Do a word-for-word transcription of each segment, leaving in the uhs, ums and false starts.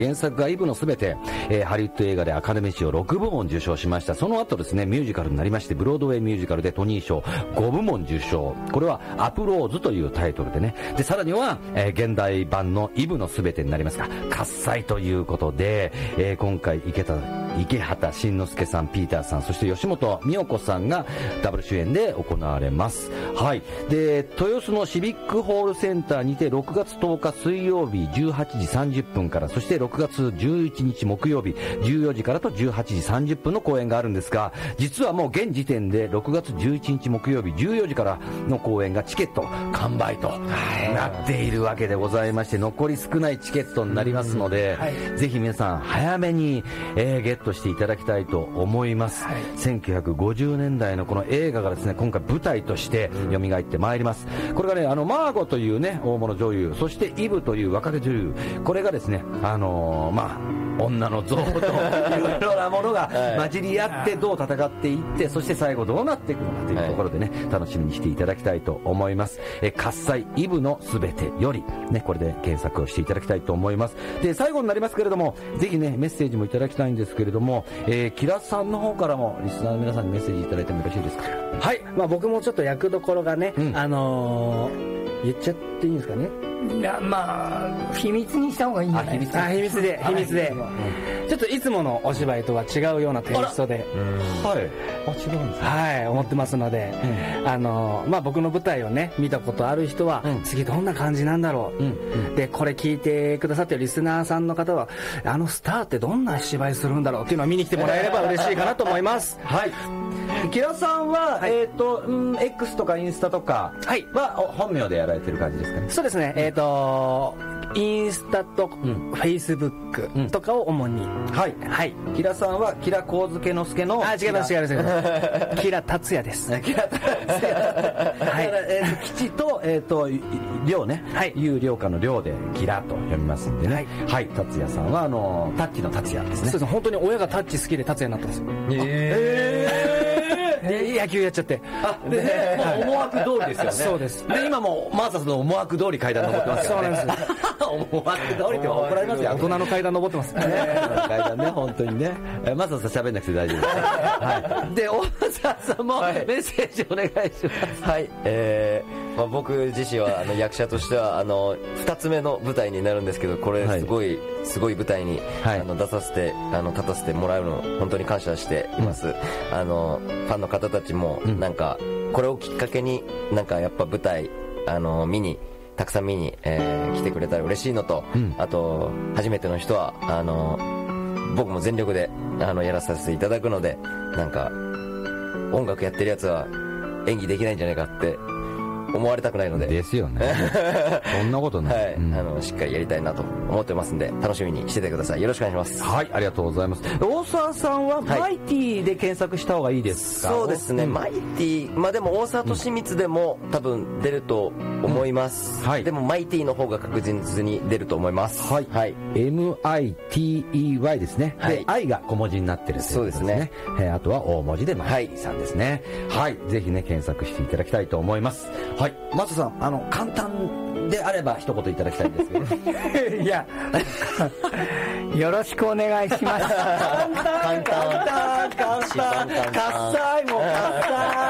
原作がイブのすべて、えー、ハリウッド映画でアカデミー賞ろくぶもん受賞しました。その後ですね、ミュージカルになりまして、ブロードウェイミュージカルでトニー賞ごぶもん受賞。これはアプローズというタイトルでね。で、さらには、えー、現代版のイブのすべてになりますが、喝采ということで、えー、今回池田、池畑慎之介さん、ピーターさん、そして吉本美代子さんがダブル主演で行われます。はい。で、豊洲のシビックホールセンターにてろくがつとおか水曜日じゅうはちじさんじゅっぷんから、そしてろくがつじゅういちにち木曜日じゅうよじからとじゅうはちじさんじゅっぷんの公演があるんですが、実はもう現時点でろくがつじゅういちにち木曜日じゅうよじからの公演がチケット完売となっているわけでございまして、残り少ないチケットになりますので、はい、ぜひ皆さん早めに、えー、ゲットしていただきたいと思います。はい、せんきゅうひゃくごじゅうねんだいのこの映画がですね、今回舞台として蘇ってまいります。これがね、あのマーゴというね大物女優、そしてイブという若手女優、これがですね、あのー、まあ女の像というようなものが混じり合ってどう戦っていって、そして最後どうなっていくのかというところでね、楽しみにしていただきたいと思います。え喝采イブのすべてよりね、これで検索をしていただきたいと思います。で、最後になりますけれども、ぜひねメッセージもいただきたいんですけれども、えー、キラさんの方からもリスナーの皆さんにメッセージいただいてもよろしいですか？ はい、まあ、僕もちょっと役どころがね、うん、あのー、言っちゃっていいんですかね。 いや、まあ秘密にした方がいいんじゃないですか。 あ、秘密で秘密で、うん、ちょっといつものお芝居とは違うようなテイストで、 はい、あ、違うんですね、 はい、思ってますので、うん、あのまあ、僕の舞台をね見たことある人は、うん、次どんな感じなんだろう、うんうん、でこれ聞いてくださってるリスナーさんの方は、あのスターってどんな芝居するんだろうっていうのを見に来てもらえれば嬉しいかなと思いますはい。キラさんは、はい、えっ、ー、と、うん、X とかインスタとかは本名でやられてる感じですかね？ そうですね、えっ、ー、とインスタとフェイスブックとかを主に、うん、 はいはい。キラさんはキラ光介之助の、 あ、違います違いますキラ達也です。 キラ達也はい、えー、吉とえっ、ー、と亮ね、はい、有亮化の亮でキラと読みますんでね、はい、はい、達也さんはあのタッチの達也ですね。 そうですね、本当に親がタッチ好きで達也になったんですよ。 えーで野球やっちゃって、 あで、ね、はい、思惑通りですよね。 そうです。 で今もマーサスの思惑通り階段登ってますからね。 そうなんです思惑通りって怒られますよ。 大人の階段登ってますね。 階段ね、本当にね。マーサス喋んなくて大丈夫です。はい。で大沢さんもメッセージお願いします。 はい、えーまあ、僕自身はあの役者としてはあのふたつめの舞台になるんですけど、これすごい、はい、すごい舞台に、はい、あの出させてあの立たせてもらうの本当に感謝しています。うん、あのファンの方たちもなんか、うん、これをきっかけになんかやっぱ舞台あの見にたくさん見に、えー、来てくれたら嬉しいのと、うん、あと初めての人はあの僕も全力であのやらさせていただくので、なんか音楽やってるやつは演技できないんじゃないかって思われたくないのでですよねそんなことない、 はい、うん、あのしっかりやりたいなと思ってますんで、楽しみにしててください。よろしくお願いします。 はい、ありがとうございます。大沢さんはマイティで検索した方がいいですか？ そうですね、うん、マイティ、まあでも大沢敏光でも多分出ると思います、うん、はい、でもマイティの方が確実に出ると思います。 はい、はい、エムアイティーイーワイ ですね、はい、で I が小文字になってるっていうことですね。そうですね、えー、あとは大文字でマイティさんですね。はい、はい、ぜひね検索していただきたいと思います。はい、マサさん、あの簡単であれば一言いただきたいんですけどいやよろしくお願いします。 簡単簡単簡単簡単喝采も喝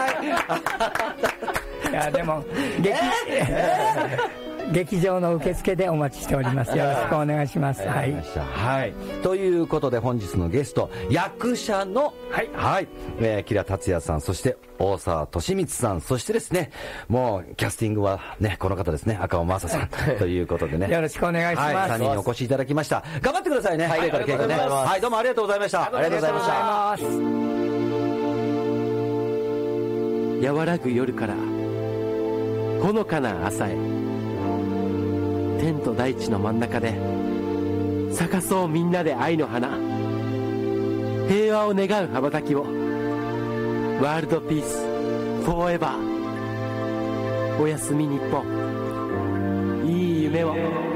采いやでも劇、えー劇場の受付でお待ちしております。よろしくお願いします。はい、 はい、ということで本日のゲスト、役者の、はいはい、えー、キラ達也さん、そして大沢敏光さん、そしてですね、もうキャスティングはねこの方ですね、赤尾真麻さんということでねよろしくお願いします。 はい、さんにんお越しいただきました。頑張ってくださいね。はい、ありがとうございます。はい、どうもありがとうございました。 ありがとうございました。 和らぐ夜からほのかな朝へ、天と大地の真ん中で咲かそうみんなで愛の花、平和を願う羽ばたきを、ワールドピースフォーエバー。おやすみ日本、いい夢を。